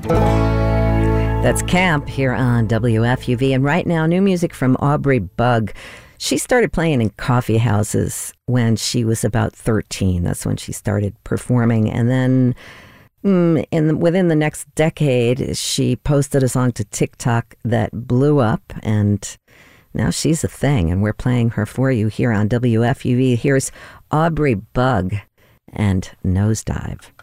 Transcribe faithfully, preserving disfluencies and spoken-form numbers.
That's Camp here on W F U V. And right now, new music from Aubrey Bug. She started playing in coffee houses when she was about thirteen. That's when she started performing. And then mm, in the, within the next decade, she posted a song to TikTok that blew up. And now she's a thing. And we're playing her for you here on W F U V. Here's Aubrey Bug and Nosedive.